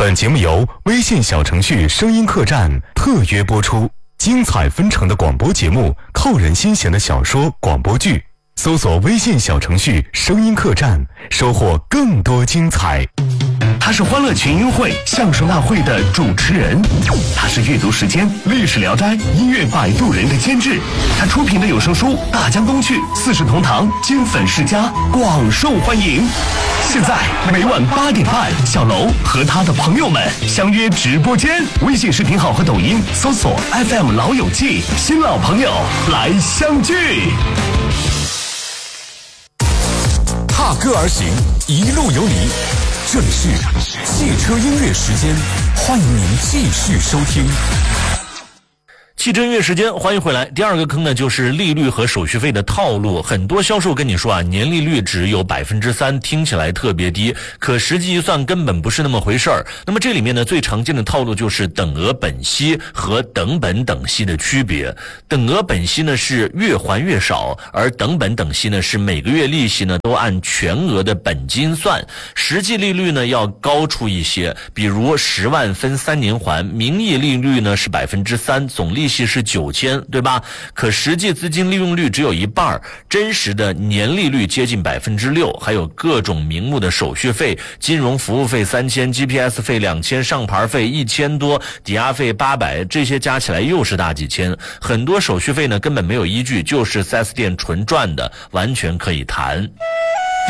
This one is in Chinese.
本节目由微信小程序声音客栈特约播出，精彩纷呈的广播节目，扣人心弦的小说广播剧，搜索微信小程序声音客栈，收获更多精彩。 他是欢乐群英会相声大会的主持人，他是阅读时间历史聊斋音乐摆渡人的监制，他出品的有声书《大江东去》四世同堂金粉世家广受欢迎。现在每晚8点半，小楼和他的朋友们相约直播间，微信视频号和抖音搜索 FM 老友记，新老朋友来相聚。 踏歌而行，一路有你。这里是汽车音乐时间，欢迎您继续收听。 汽车音乐时间，欢迎回来。第二个坑呢，就是利率和手续费的套路。很多销售跟你说啊，年利率只有 3%， 听起来特别低，可实际一算根本不是那么回事儿。那么这里面呢，最常见的套路就是等额本息和等本等息的区别。等额本息呢是越还越少，而等本等息呢是每个月利息呢都按全额的本金算，实际利率呢要高出一些。比如10万分3年还，名义利率呢是 3%， 总利息是9000，对吧？可实际资金利用率只有一半，真实的年利率接近 6%， 还有各种名目的手续费，金融服务费3000， GPS 费2000，上牌费1000多，抵押费800，这些加起来又是大几千。很多手续费呢根本没有依据，就是 4S 店纯赚的，完全可以谈。